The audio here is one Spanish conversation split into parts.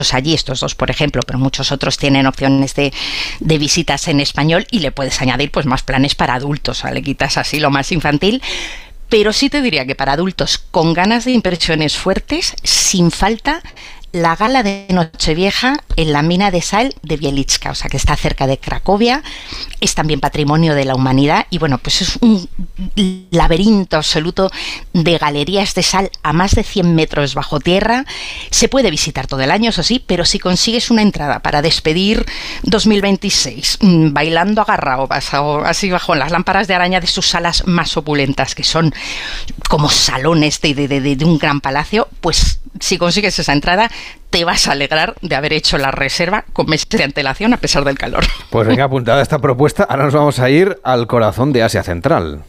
allí, estos dos por ejemplo, pero muchos otros tienen opciones de visitas en español, y le puedes añadir pues más planes para adultos, o sea, le quitas así lo más infantil. Pero sí te diría que para adultos con ganas de impresiones fuertes, sin falta, la gala de Nochevieja en la mina de sal de Wieliczka, o sea, que está cerca de Cracovia, es también patrimonio de la humanidad, y bueno, pues es un laberinto absoluto de galerías de sal a más de 100 metros bajo tierra. Se puede visitar todo el año, eso sí, pero si consigues una entrada para despedir 2026, bailando agarrado, así bajo las lámparas de araña de sus salas más opulentas, que son como salones de un gran palacio, pues si consigues esa entrada, te vas a alegrar de haber hecho la reserva con meses de antelación a pesar del calor. Pues venga, apuntada esta propuesta. Ahora nos vamos a ir al corazón de Asia Central.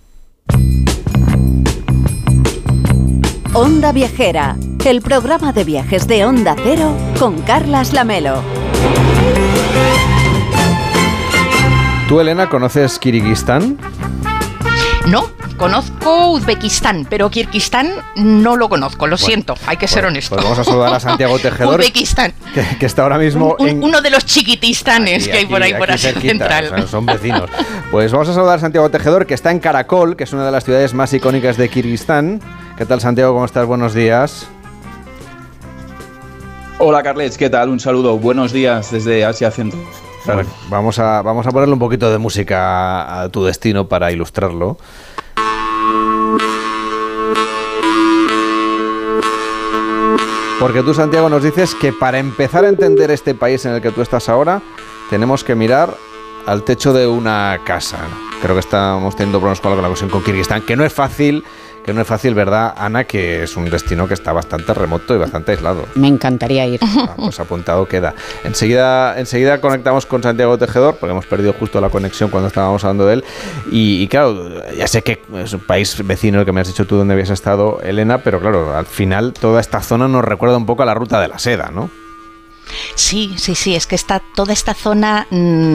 Onda Viajera, el programa de viajes de Onda Cero con Carlas Lamelo. ¿Tú, Elena, conoces Kirguistán? No, conozco Uzbekistán, pero Kirguistán no lo conozco, lo siento, hay que ser honesto. Pues vamos a saludar a Santiago Tejedor, Uzbekistán, que está ahora mismo uno de los chiquitistanes que hay por ahí por Asia Central. O sea, son vecinos. Pues vamos a saludar a Santiago Tejedor, que está en Karakol, que es una de las ciudades más icónicas de Kirguistán. ¿Qué tal, Santiago? ¿Cómo estás? Buenos días. Hola, Carles, ¿qué tal? Un saludo. Buenos días desde Asia Central. Bueno, vamos a ponerle un poquito de música a tu destino para ilustrarlo. Porque tú, Santiago, nos dices que para empezar a entender este país en el que tú estás ahora, tenemos que mirar al techo de una casa. Creo que estamos teniendo problemas con la conexión con Kirguistán, que no es fácil, ¿verdad, Ana? Que es un destino que está bastante remoto y bastante aislado. Me encantaría ir. Pues apuntado queda. Enseguida conectamos con Santiago Tejedor, porque hemos perdido justo la conexión cuando estábamos hablando de él. Y claro, ya sé que es un país vecino el que me has dicho tú donde habías estado, Elena, pero claro, al final toda esta zona nos recuerda un poco a la ruta de la seda, ¿no? Sí, es que está toda esta zona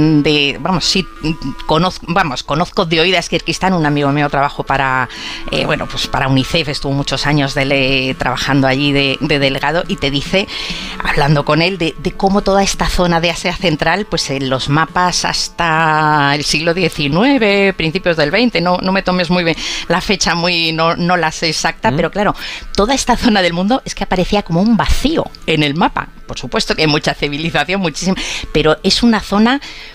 conozco de oídas Kirguistán. Un amigo mío trabajó para UNICEF, estuvo muchos años trabajando allí de delegado, y te dice, hablando con él, de cómo toda esta zona de Asia Central, pues en los mapas hasta el siglo XIX, principios del XX, no me tomes muy bien la fecha, no la sé exacta, pero claro, toda esta zona del mundo es que aparecía como un vacío en el mapa. Por supuesto que hay mucha civilización, muchísima, pero es una zona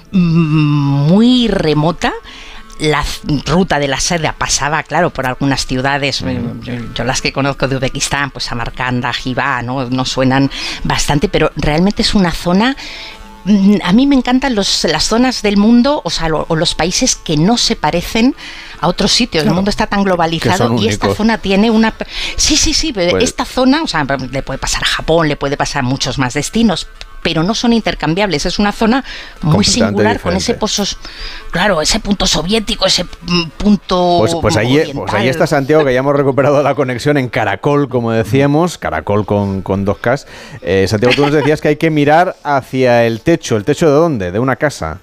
muy remota. La ruta de la seda pasaba, claro, por algunas ciudades, yo las que conozco de Uzbekistán, pues Samarcanda, Jivá, ¿no? Nos suenan bastante, pero realmente es una zona. A mí me encantan las zonas del mundo, o sea, o los países que no se parecen a otros sitios. Claro, el mundo está tan globalizado y esta zona tiene una... Sí, pues, esta zona, o sea, le puede pasar a Japón, le puede pasar a muchos más destinos, pero no son intercambiables. Es una zona muy singular, con ese ese punto soviético, ese punto pues ahí está Santiago, que ya hemos recuperado la conexión en Karakol, como decíamos, Karakol con 2Ks. Santiago, tú nos decías que hay que mirar hacia el techo. ¿El techo de dónde? ¿De una casa?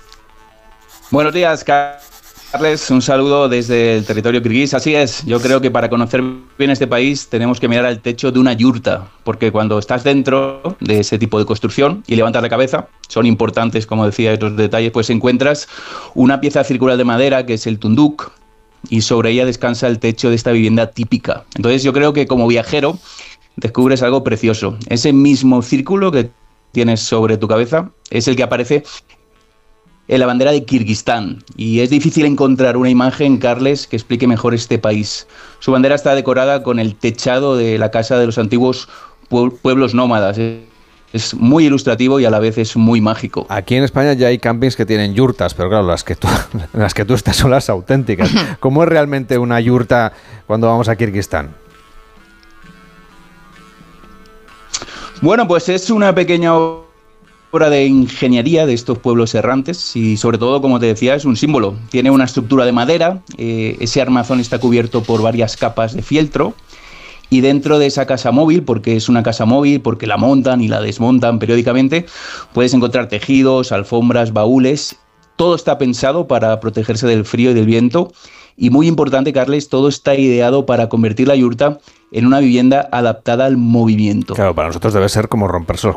Buenos días, Carles, un saludo desde el territorio kirguís. Así es, yo creo que para conocer bien este país tenemos que mirar al techo de una yurta, porque cuando estás dentro de ese tipo de construcción y levantas la cabeza, son importantes, como decía, estos detalles, pues encuentras una pieza circular de madera que es el tunduk, y sobre ella descansa el techo de esta vivienda típica. Entonces yo creo que como viajero descubres algo precioso. Ese mismo círculo que tienes sobre tu cabeza es el que aparece en la bandera de Kirguistán, y es difícil encontrar una imagen, Carles, que explique mejor este país. Su bandera está decorada con el techado de la casa de los antiguos pueblos nómadas. Es muy ilustrativo y a la vez es muy mágico. Aquí en España ya hay campings que tienen yurtas, pero claro, las que tú estás son las auténticas. ¿Cómo es realmente una yurta cuando vamos a Kirguistán? Bueno, pues es una pequeña obra de ingeniería de estos pueblos errantes y sobre todo, como te decía, es un símbolo. Tiene una estructura de madera, ese armazón está cubierto por varias capas de fieltro, y dentro de esa casa móvil, porque es una casa móvil, porque la montan y la desmontan periódicamente, puedes encontrar tejidos, alfombras, baúles. Todo está pensado para protegerse del frío y del viento. Y muy importante, Carles, todo está ideado para convertir la yurta en una vivienda adaptada al movimiento. Claro, para nosotros debe ser como romperse